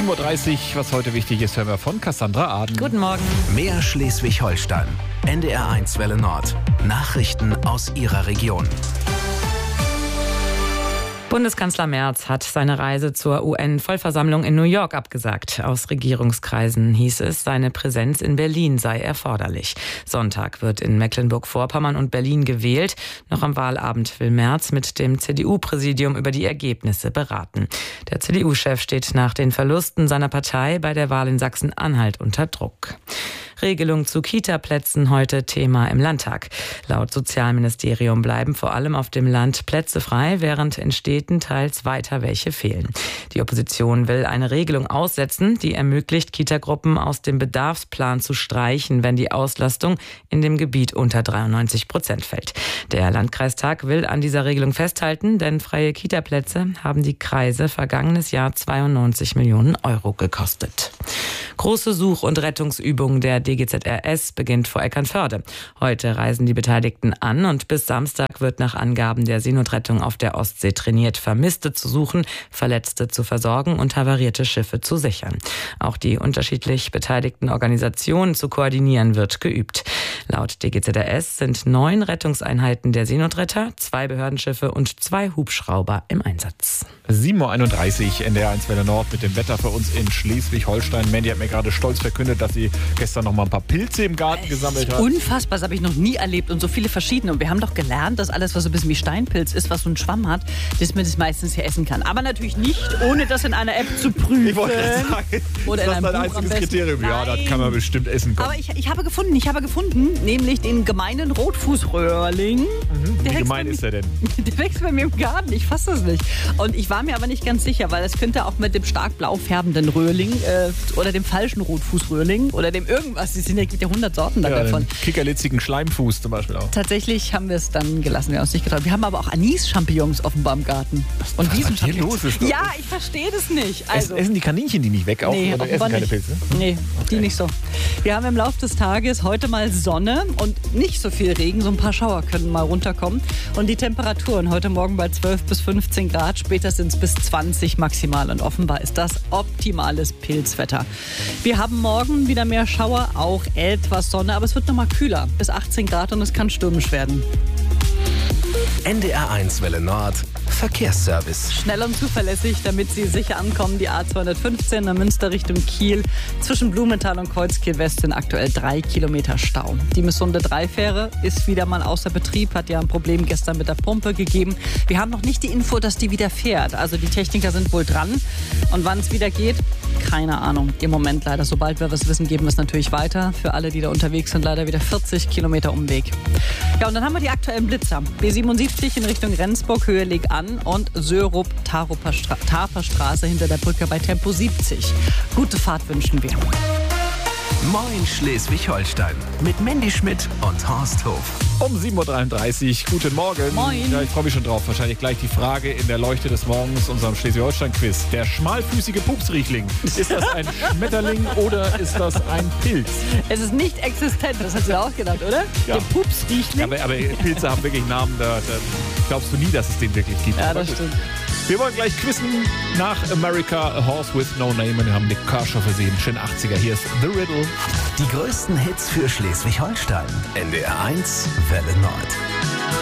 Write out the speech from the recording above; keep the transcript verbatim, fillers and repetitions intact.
sieben Uhr dreißig, was heute wichtig ist, hören wir von Cassandra Aden. Guten Morgen. Mehr Schleswig-Holstein. N D R eins Welle Nord. Nachrichten aus Ihrer Region. Bundeskanzler Merz hat seine Reise zur U N-Vollversammlung in New York abgesagt. Aus Regierungskreisen hieß es, seine Präsenz in Berlin sei erforderlich. Sonntag wird in Mecklenburg-Vorpommern und Berlin gewählt. Noch am Wahlabend will Merz mit dem C D U-Präsidium über die Ergebnisse beraten. Der C D U-Chef steht nach den Verlusten seiner Partei bei der Wahl in Sachsen-Anhalt unter Druck. Regelung zu Kita-Plätzen heute Thema im Landtag. Laut Sozialministerium bleiben vor allem auf dem Land Plätze frei, während in Städten teils weiter welche fehlen. Die Opposition will eine Regelung aussetzen, die ermöglicht, Kitagruppen aus dem Bedarfsplan zu streichen, wenn die Auslastung in dem Gebiet unter dreiundneunzig Prozent fällt. Der Landkreistag will an dieser Regelung festhalten, denn freie Kitaplätze haben die Kreise vergangenes Jahr zweiundneunzig Millionen Euro gekostet. Große Such- und Rettungsübung der D G Z R S beginnt vor Eckernförde. Heute reisen die Beteiligten an und bis Samstag wird nach Angaben der Seenotrettung auf der Ostsee trainiert, Vermisste zu suchen, Verletzte zu versorgen und havarierte Schiffe zu sichern. Auch die unterschiedlich beteiligten Organisationen zu koordinieren wird geübt. Laut D G Z R S sind neun Rettungseinheiten der Seenotretter, zwei Behördenschiffe und zwei Hubschrauber im Einsatz. sieben Uhr einunddreißig, N D R eins Welle Nord mit dem Wetter für uns in Schleswig-Holstein. Mandy hat mir gerade stolz verkündet, dass sie gestern noch mal ein paar Pilze im Garten gesammelt hat. Unfassbar, das habe ich noch nie erlebt und so viele verschiedene. Und wir haben doch gelernt, dass alles, was so ein bisschen wie Steinpilz ist, was so einen Schwamm hat, dass man das meistens hier essen kann. Aber natürlich nicht, ohne das in einer App zu prüfen. Ich wollte das sagen. Oder ist in das einem dein Buch am einziges besten. Kriterium? Ja, Nein. das kann man bestimmt essen. Komm. Aber ich, ich habe gefunden, ich habe gefunden, nämlich den gemeinen Rotfußröhrling. Mhm. Wie Der gemein wächst ist der denn? Der wächst bei mir im Garten, ich fasse das nicht. Und ich war mir aber nicht ganz sicher, weil es könnte auch mit dem stark blau färbenden Röhrling äh, oder dem falschen Rotfußröhrling oder dem irgendwas, es sind ja, gibt ja hundert Sorten da Ja, davon. den kickerlitzigen Schleimfuß zum Beispiel auch. Tatsächlich haben wir es dann gelassen, wir haben uns nicht getraut. Wir haben aber auch Anis-Champignons offenbar im Garten. Und was diesen mit dir los ist, doch? Ja, ich verstehe das nicht. Also, Essen, essen die Kaninchen die nicht weg auch? nee, oder essen offenbar keine nicht. Pilze? Nee, die nicht so. Wir haben im Laufe des Tages heute mal Sonne und nicht so viel Regen. So ein paar Schauer können mal runterkommen. Und die Temperaturen heute Morgen bei zwölf bis fünfzehn Grad, später sind es bis zwanzig maximal. Und offenbar ist das optimales Pilzwetter. Wir haben morgen wieder mehr Schauer, auch etwas Sonne, aber es wird nochmal kühler, bis achtzehn Grad und es kann stürmisch werden. N D R eins Welle Nord. Verkehrsservice. Schnell und zuverlässig, damit Sie sicher ankommen. Die A zweihundertfünfzehn nach Münster Richtung Kiel. Zwischen Blumenthal und Kreuzkiel West sind aktuell drei Kilometer Stau. Die Missunde drei Fähre ist wieder mal außer Betrieb, hat ja ein Problem gestern mit der Pumpe gegeben. Wir haben noch nicht die Info, dass die wieder fährt. Also die Techniker sind wohl dran. Und wann es wieder geht, keine Ahnung. Im Moment leider. Sobald wir was wissen, geben wir es natürlich weiter. Für alle, die da unterwegs sind, leider wieder vierzig Kilometer Umweg. Ja, und dann haben wir die aktuellen Blitzer. B siebenundsiebzig in Richtung Rendsburg, Höhe Leg an und Sörup-Taroper-Straße hinter der Brücke bei Tempo siebzig. Gute Fahrt wünschen wir. Moin Schleswig-Holstein. Mit Mandy Schmidt und Horst Hof. Um sieben Uhr dreiunddreißig, guten Morgen. Moin. Ja, ich freue mich schon drauf. Wahrscheinlich gleich die Frage in der Leuchte des Morgens, unserem Schleswig-Holstein-Quiz. Der schmalfüßige Pupsriechling. Ist das ein Schmetterling oder ist das ein Pilz? Es ist nicht existent, das hast du auch gedacht, oder? Ja. Der Pupsriechling. Aber, aber Pilze haben wirklich Namen, da, da glaubst du nie, dass es den wirklich gibt. Ja, Aber das gut. stimmt. Wir wollen gleich quizzen nach America, A Horse with No Name. Und wir haben Nick Kershaw versehen. Schön achtziger. Hier ist The Riddle. Die größten Hits für Schleswig-Holstein. N D R eins Welle Nord.